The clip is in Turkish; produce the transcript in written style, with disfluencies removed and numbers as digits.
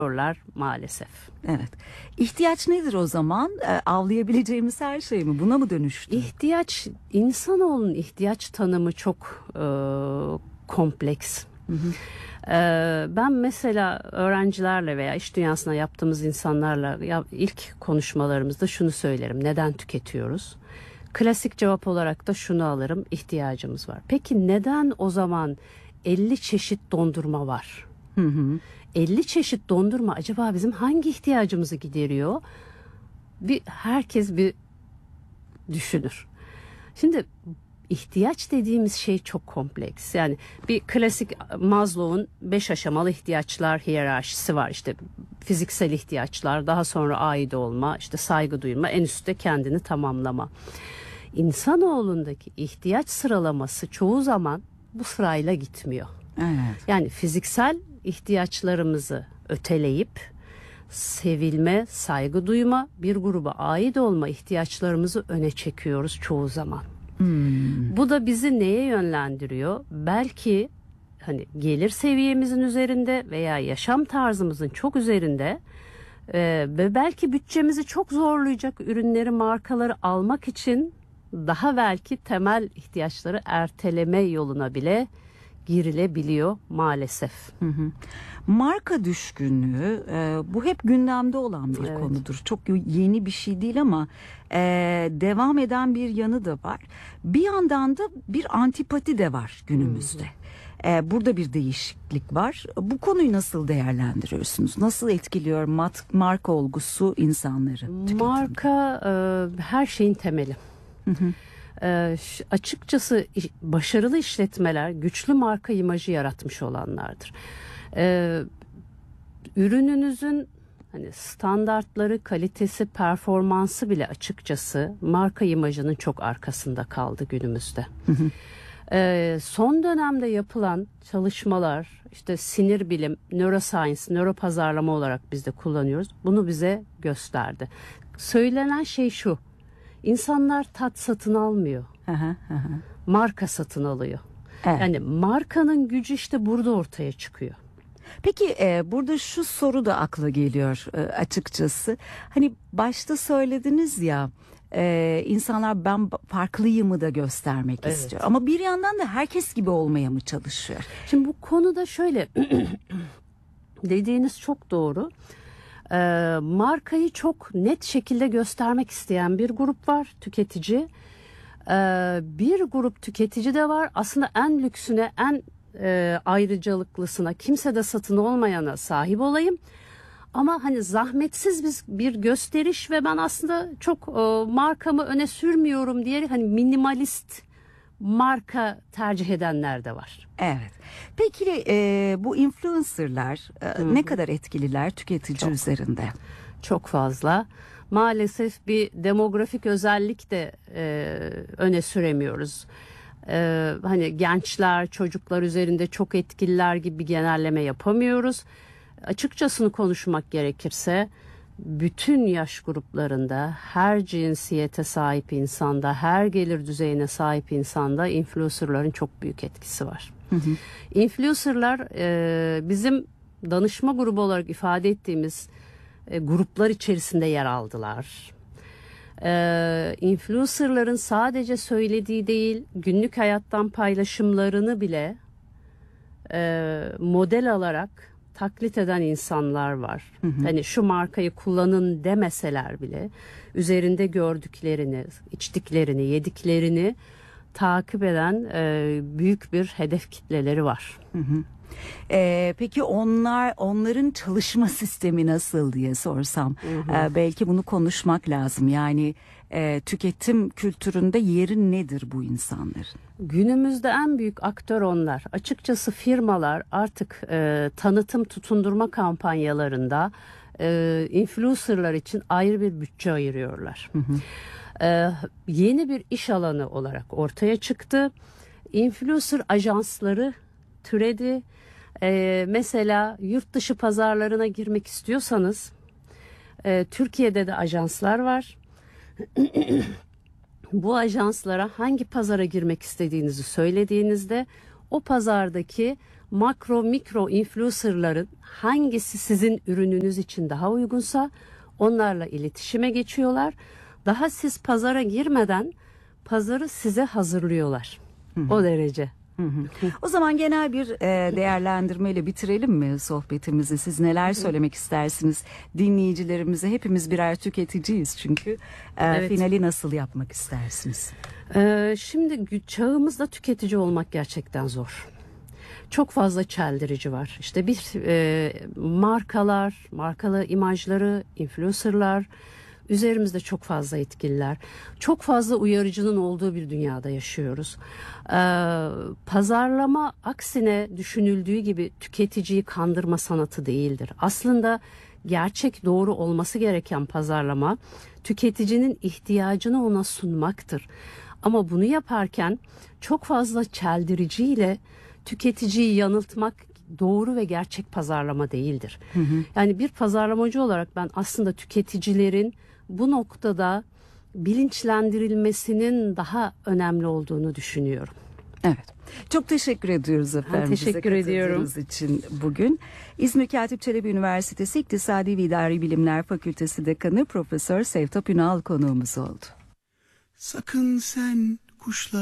maalesef. Evet. İhtiyaç nedir o zaman? Avlayabileceğimiz her şey mi? Buna mı dönüştü? İhtiyaç, insanoğlunun ihtiyaç tanımı çok kompleks. Hı hı. Ben mesela öğrencilerle veya iş dünyasına yaptığımız insanlarla ilk konuşmalarımızda şunu söylerim: neden tüketiyoruz? Klasik cevap olarak da şunu alırım: ihtiyacımız var. Peki neden o zaman 50 çeşit dondurma var? Hı hı. 50 çeşit dondurma acaba bizim hangi ihtiyacımızı gideriyor? Herkes bir düşünür. Şimdi ihtiyaç dediğimiz şey çok kompleks. Yani bir klasik Maslow'un 5 aşamalı ihtiyaçlar hiyerarşisi var. İşte fiziksel ihtiyaçlar, daha sonra ait olma, işte saygı duyma, en üstte kendini tamamlama. İnsanoğlundaki ihtiyaç sıralaması çoğu zaman bu sırayla gitmiyor. Evet. Yani fiziksel ihtiyaçlarımızı öteleyip sevilme, saygı duyma, bir gruba ait olma ihtiyaçlarımızı öne çekiyoruz çoğu zaman. Bu da bizi neye yönlendiriyor? Belki hani gelir seviyemizin üzerinde veya yaşam tarzımızın çok üzerinde ve belki bütçemizi çok zorlayacak ürünleri, markaları almak için daha belki temel ihtiyaçları erteleme yoluna bile girilebiliyor maalesef. Hı hı. Marka düşkünlüğü bu hep gündemde olan bir Evet. konudur. Çok yeni bir şey değil ama devam eden bir yanı da var. Bir yandan da bir antipati de var günümüzde. Burada bir değişiklik var. Bu konuyu nasıl değerlendiriyorsunuz? Nasıl etkiliyor marka olgusu insanları? Marka her şeyin temeli. Hı hı. Açıkçası başarılı işletmeler güçlü marka imajı yaratmış olanlardır. Ürününüzün hani standartları, kalitesi, performansı bile açıkçası marka imajının çok arkasında kaldı günümüzde. Hı hı. Son dönemde yapılan çalışmalar, işte sinir bilim, neuroscience, nöropazarlama olarak biz de kullanıyoruz. Bunu bize gösterdi. Söylenen şey şu: İnsanlar tat satın almıyor. Marka satın alıyor. Evet. Yani markanın gücü işte burada ortaya çıkıyor. Peki burada şu soru da akla geliyor açıkçası. Hani başta söylediniz ya, insanlar ben farklıyımı da göstermek Evet. istiyor. Ama bir yandan da herkes gibi olmaya mı çalışıyor? Şimdi bu konuda şöyle dediğiniz çok doğru. Markayı çok net şekilde göstermek isteyen bir grup var, tüketici. Bir grup tüketici de var. Aslında en lüksüne, en ayrıcalıklısına, kimse de satın olmayana sahip olayım. Ama hani zahmetsiz bir gösteriş ve ben aslında çok markamı öne sürmüyorum diye hani minimalist marka tercih edenler de var. Evet. Peki bu influencerlar ne kadar etkililer tüketici üzerinde? Çok fazla. Maalesef bir demografik özellik de öne süremiyoruz. Hani gençler, çocuklar üzerinde çok etkililer gibi bir genelleme yapamıyoruz. Açıkçasını konuşmak gerekirse bütün yaş gruplarında, her cinsiyete sahip insanda, her gelir düzeyine sahip insanda influencerların çok büyük etkisi var. Hı hı. Influencerlar bizim danışma grubu olarak ifade ettiğimiz gruplar içerisinde yer aldılar. Influencerların sadece söylediği değil, günlük hayattan paylaşımlarını bile model alarak taklit eden insanlar var. Hı hı. Hani şu markayı kullanın demeseler bile üzerinde gördüklerini, içtiklerini, yediklerini takip eden büyük bir hedef kitleleri var. Hı hı. Peki onların çalışma sistemi nasıl diye sorsam, belki bunu konuşmak lazım. Yani tüketim kültüründe yeri nedir bu insanların? Günümüzde en büyük aktör onlar. Açıkçası firmalar artık tanıtım, tutundurma kampanyalarında influencerlar için ayrı bir bütçe ayırıyorlar. Hı hı. Yeni bir iş alanı olarak ortaya çıktı. Influencer ajansları türedi. Mesela yurt dışı pazarlarına girmek istiyorsanız Türkiye'de de ajanslar var. Bu ajanslara hangi pazara girmek istediğinizi söylediğinizde o pazardaki makro mikro influencerların hangisi sizin ürününüz için daha uygunsa onlarla iletişime geçiyorlar. Daha siz pazara girmeden pazarı size hazırlıyorlar. O derece. O zaman genel bir değerlendirmeyle bitirelim mi sohbetimizi? Siz neler söylemek istersiniz dinleyicilerimize? Hepimiz birer tüketiciyiz çünkü. Evet. Finali nasıl yapmak istersiniz? Şimdi çağımızda tüketici olmak gerçekten zor. Çok fazla çeldirici var. İşte markalar, markalı imajları, influencerlar üzerimizde çok fazla etkililer. Çok fazla uyarıcının olduğu bir dünyada yaşıyoruz. Pazarlama aksine düşünüldüğü gibi tüketiciyi kandırma sanatı değildir. Aslında gerçek, doğru olması gereken pazarlama tüketicinin ihtiyacını ona sunmaktır. Ama bunu yaparken çok fazla çeldiriciyle tüketiciyi yanıltmak doğru ve gerçek pazarlama değildir. Yani bir pazarlamacı olarak ben aslında tüketicilerin bu noktada bilinçlendirilmesinin daha önemli olduğunu düşünüyorum. Evet. Çok teşekkür ediyoruz efendim. Ben teşekkür ediyorum. için bugün. İzmir Katip Çelebi Üniversitesi İktisadi ve İdari Bilimler Fakültesi Dekanı Profesör Sevtap Ünal konuğumuz oldu. Sakın sen kuşlar